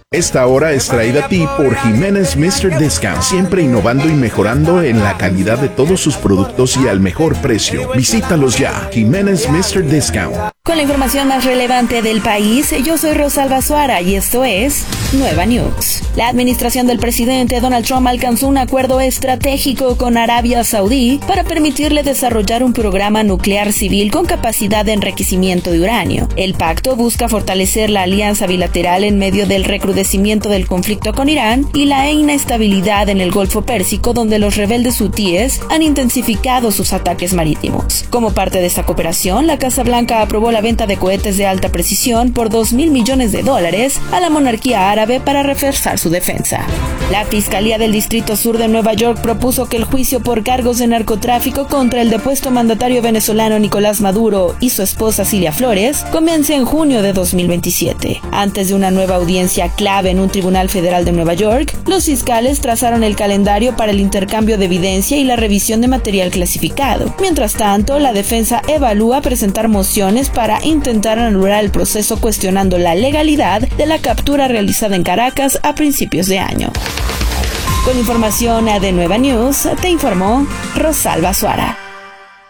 Esta hora es traída a ti por Jiménez Mr. Discount, siempre innovando y mejorando en la calidad de todos sus productos y al mejor precio. Visítalos ya, Jiménez Mr. Discount. Con la información más relevante del país, yo soy Rosalba Suara y esto es Nueva News. La administración del presidente Donald Trump alcanzó un acuerdo estratégico con Arabia Saudí para permitirle desarrollar un programa nuclear civil con capacidad de enriquecimiento de uranio. El pacto busca fortalecer la alianza bilateral en medio del recrudecimiento del conflicto con Irán y la inestabilidad en el Golfo Pérsico, donde los rebeldes hutíes han intensificado sus ataques marítimos. Como parte de esta cooperación, la Casa Blanca aprobó la venta de cohetes de alta precisión por $2.000 millones a la monarquía árabe para reforzar su defensa. La Fiscalía del Distrito Sur de Nueva York propuso que el juicio por cargos de narcotráfico contra el depuesto mandatario venezolano Nicolás Maduro y su esposa Cilia Flores comience en junio de 2027. Antes de una nueva audiencia clave en un tribunal federal de Nueva York, los fiscales trazaron el calendario para el intercambio de evidencia y la revisión de material clasificado. Mientras tanto, la defensa evalúa presentar mociones para intentar anular el proceso, cuestionando la legalidad de la captura realizada en Caracas a principios de año. Con información de Nueva News, te informó Rosalba Suara.